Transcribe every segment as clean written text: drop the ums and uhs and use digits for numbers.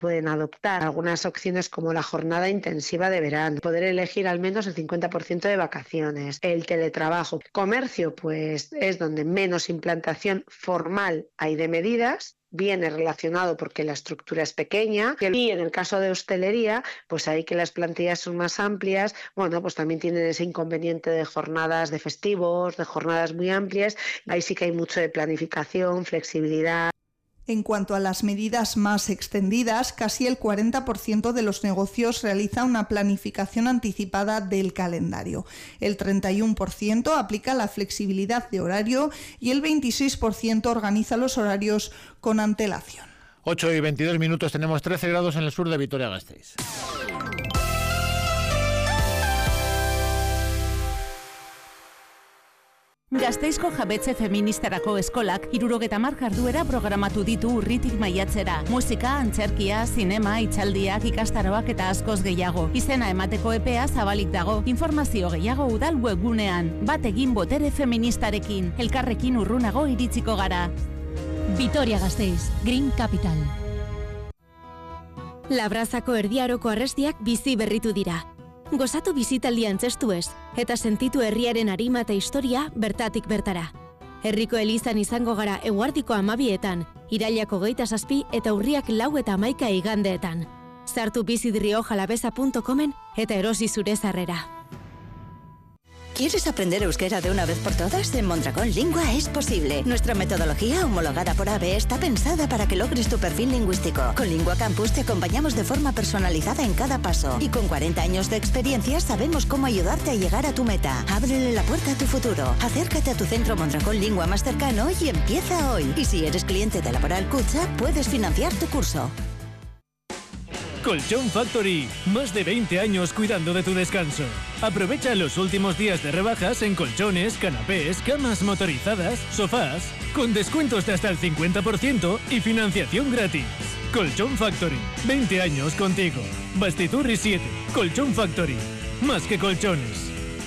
Pueden adoptar algunas opciones como la jornada intensiva de verano, poder elegir al menos el 50% de vacaciones, el teletrabajo. Comercio, pues es donde menos implantación formal hay de medidas. Viene relacionado porque la estructura es pequeña, y en el caso de hostelería, pues ahí que las plantillas son más amplias, bueno, pues también tienen ese inconveniente de jornadas de festivos, de jornadas muy amplias. Ahí sí que hay mucho de planificación, flexibilidad. En cuanto a las medidas más extendidas, casi el 40% de los negocios realiza una planificación anticipada del calendario. El 31% aplica la flexibilidad de horario y el 26% organiza los horarios con antelación. 8:22, tenemos 13 grados en el sur de Vitoria-Gasteiz. Gasteizko jabetze feministarako eskolak 70 jarduera programatu ditu urritik maiatzera. Musika, antzerkia, zinema, hitzaldiak, ikastaroak eta askoz gehiago. Izena emateko epea zabalik dago. Informazio gehiago udal webgunean. Bat egin botere feministarekin. Elkarrekin urrunago iritsiko gara. Vitoria-Gasteiz, Green Capital. Labrazako erdiaroko arrestiak bizi berritu dira. Gozatu bizitaldia antzestuez, eta sentitu herriaren arima eta historia bertatik bertara. Herriko elizan izango gara eguardiko 12etan, irailako 27 eta urriak 4 eta 11 igandeetan. Sartu bizidriojalabesa.comen eta erosi zure sarrera. ¿Quieres aprender euskera de una vez por todas? En Mondragón Lingua es posible. Nuestra metodología, homologada por AVE, está pensada para que logres tu perfil lingüístico. Con Lingua Campus te acompañamos de forma personalizada en cada paso. Y con 40 años de experiencia sabemos cómo ayudarte a llegar a tu meta. Ábrele la puerta a tu futuro. Acércate a tu centro Mondragón Lingua más cercano y empieza hoy. Y si eres cliente de Laboral Kutxa, puedes financiar tu curso. Colchón Factory, más de 20 años cuidando de tu descanso. Aprovecha los últimos días de rebajas en colchones, canapés, camas motorizadas, sofás, con descuentos de hasta el 50% y financiación gratis. Colchón Factory, 20 años contigo. Bastiturri 7, Colchón Factory, más que colchones.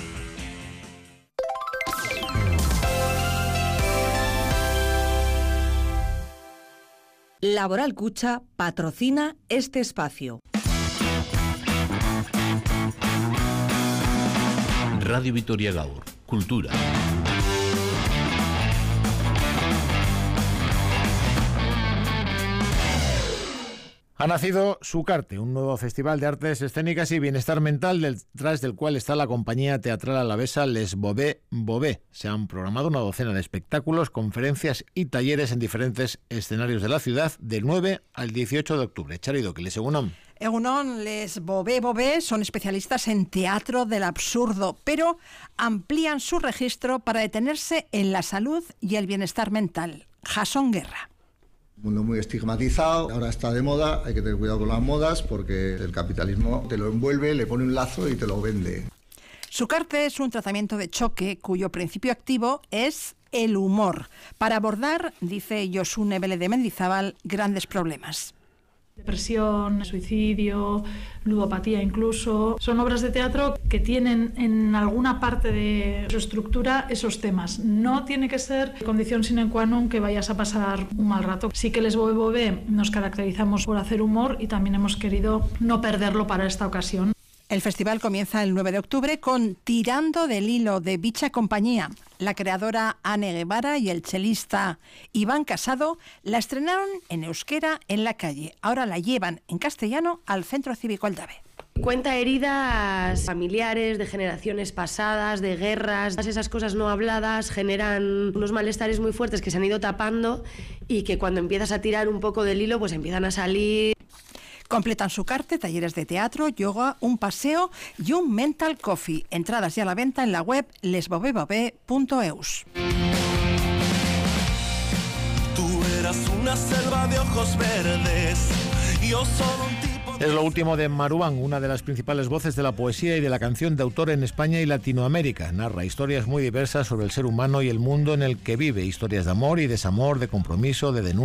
Laboral Kutxa patrocina este espacio. Radio Vitoria Gaur, Cultura. Ha nacido Sucarte, un nuevo festival de artes escénicas y bienestar mental detrás del cual está la compañía teatral alavesa Les Bové Bové. Se han programado una docena de espectáculos, conferencias y talleres en diferentes escenarios de la ciudad del 9 al 18 de octubre. Charido, que les egunon. Egunon, Les Bové Bové son especialistas en teatro del absurdo, pero amplían su registro para detenerse en la salud y el bienestar mental. Jason Guerra. Un mundo muy estigmatizado, ahora está de moda, hay que tener cuidado con las modas porque el capitalismo te lo envuelve, le pone un lazo y te lo vende. Sucarte es un tratamiento de choque cuyo principio activo es el humor, para abordar, dice Josune Vélez de Mendizábal, grandes problemas. Depresión, suicidio, ludopatía incluso. Son obras de teatro que tienen en alguna parte de su estructura esos temas. No tiene que ser condición sine qua non que vayas a pasar un mal rato. Sí que Les Bové Bové nos caracterizamos por hacer humor y también hemos querido no perderlo para esta ocasión. El festival comienza el 9 de octubre con Tirando del hilo de Bicha Compañía. La creadora Anne Guevara y el chelista Iván Casado la estrenaron en euskera en la calle. Ahora la llevan en castellano al Centro Cívico Aldave. Cuenta heridas familiares, de generaciones pasadas, de guerras. Todas esas cosas no habladas generan unos malestares muy fuertes que se han ido tapando y que cuando empiezas a tirar un poco del hilo pues empiezan a salir. Completan Sucarte, talleres de teatro, yoga, un paseo y un mental coffee. Entradas ya a la venta en la web lesbobebobé.eus. Tú eras una selva de ojos verdes, yo solo un tipo de... Es lo último de Maruán, una de las principales voces de la poesía y de la canción de autor en España y Latinoamérica. Narra historias muy diversas sobre el ser humano y el mundo en el que vive, historias de amor y desamor, de compromiso, de denuncia.